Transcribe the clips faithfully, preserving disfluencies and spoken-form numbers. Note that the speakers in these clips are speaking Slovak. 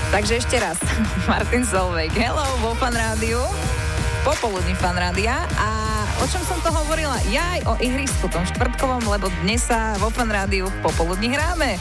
Takže ešte raz, Martin Solveig, hello vo Fan Rádiu, popoludní Fan Rádia. A o čom som to hovorila? Ja aj o ihrisku tom štvrtkovom, lebo dnes sa vo Fan Rádiu popoludní hráme.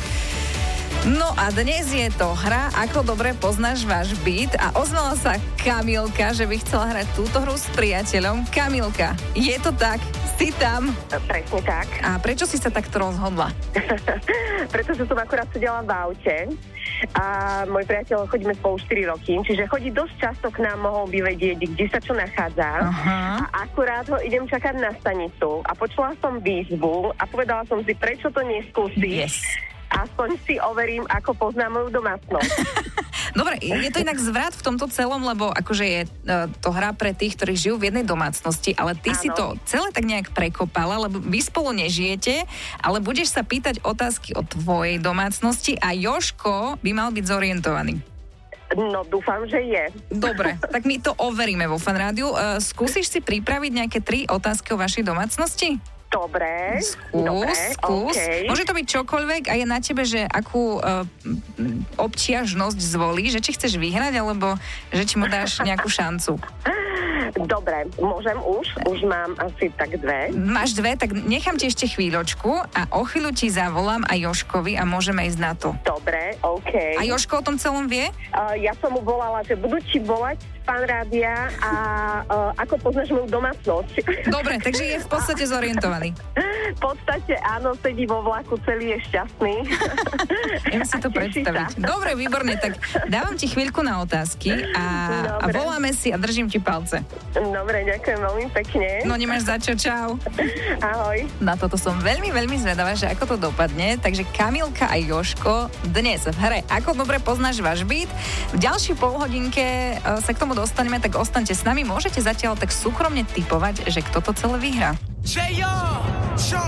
No a dnes je to hra Ako dobre poznáš váš byt a ozvala sa Kamilka, že by chcela hrať túto hru s priateľom. Kamilka, je to tak? Si tam? Presne tak. A prečo si sa takto rozhodla? Pretože som akurát sedela v aute a môj priateľ, chodíme spolu štyri roky, čiže chodí dosť často k nám, mohol by vedieť, kde sa čo nachádza. Aha. A akurát ho idem čakať na stanicu a počula som výzvu a povedala som si, prečo to neskúsiť. Yes. Aspoň si overím, ako poznám moju domácnosť. Dobre, je to inak zvrat v tomto celom, lebo akože je to hra pre tých, ktorí žijú v jednej domácnosti, ale ty Áno. si to celé tak nejak prekopala, lebo vy spolu nežijete, ale budeš sa pýtať otázky o tvojej domácnosti a Jožko by mal byť zorientovaný. No, dúfam, že je. Dobre, tak my to overíme vo Fan Rádiu. Uh, skúsiš si pripraviť nejaké tri otázky o vašej domácnosti? Dobre. Skús, Dobre, skús. okay. Môže to byť čokoľvek a je na tebe, že akú uh, občiažnosť zvolí, že či chceš vyhrať, alebo že či mu dáš nejakú šancu. Dobre, môžem už? Už mám asi tak dve. Máš dve, tak nechám ti ešte chvíľočku a o chvíľu ti zavolám aj Jožkovi a môžeme ísť na to. Dobre, OK. A Jožko o tom celom vie? Uh, ja som mu volala, že budú ti volať z Fan Rádia a uh, ako poznáš moju domácnosť. Dobre, takže je v podstate zorientovaný. V podstate áno, sedí vo vlaku, celý je šťastný. Viem si to predstaviť. Dobre, výborne, tak dávam ti chvíľku na otázky a, a voláme si a držím ti palce. Dobre, ďakujem veľmi pekne. No nemáš za čo, čau. Ahoj. Na toto som veľmi, veľmi zvedavá, že ako to dopadne. Takže Kamilka a Jožko dnes v hre Ako dobre poznáš váš byt. V ďalšej polhodinke sa k tomu dostaneme, tak ostaňte s nami. Môžete zatiaľ tak súkromne tipovať, že kto to celé vyhrá.